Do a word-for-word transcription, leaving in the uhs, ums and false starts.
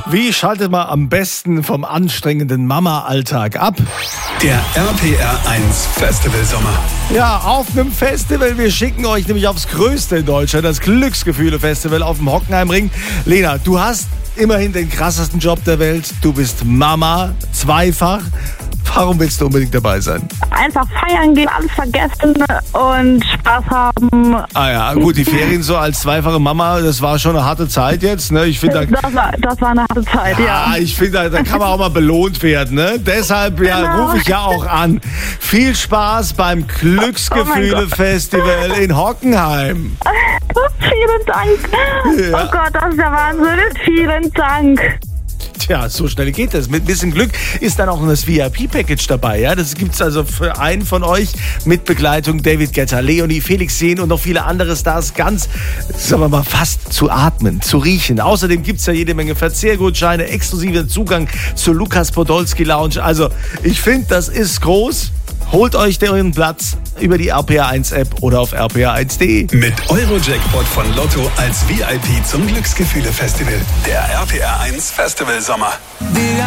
Wie schaltet man am besten vom anstrengenden Mama-Alltag ab? Der R P R eins Festival Sommer. Ja, auf einem Festival. Wir schicken euch nämlich aufs größte in Deutschland, das Glücksgefühle-Festival auf dem Hockenheimring. Lena, du hast immerhin den krassesten Job der Welt. Du bist Mama, zweifach. Warum willst du unbedingt dabei sein? Einfach feiern gehen, alles vergessen und Spaß haben. Ah ja, gut, die Ferien so als zweifache Mama, das war schon eine harte Zeit jetzt. Ne? Ich finde, da, Das war, das war eine harte Zeit, ja. ja, ich finde, da, da kann man auch mal belohnt werden. Ne? Deshalb ja, Genau. rufe ich ja auch an. Viel Spaß beim Glücksgefühle-Festival in Hockenheim. Vielen Dank. Ja. Oh Gott, das ist der Wahnsinn. Vielen Dank. Tja, so schnell geht es. Mit ein bisschen Glück ist dann auch noch das V I P-Package dabei. Ja? Das gibt's also für einen von euch mit Begleitung David Guetta, Leonie, Felix Jähn und noch viele andere Stars. Ganz, sagen wir mal, fast zu atmen, zu riechen. Außerdem gibt's ja jede Menge Verzehrgutscheine, exklusiven Zugang zur Lukas Podolski Lounge. Also ich finde, das ist groß. Holt euch euren Platz über die R P R eins App oder auf r p r eins punkt de. Mit Eurojackpot von Lotto als V I P zum Glücksgefühle Festival. Der R P R eins Festival Sommer.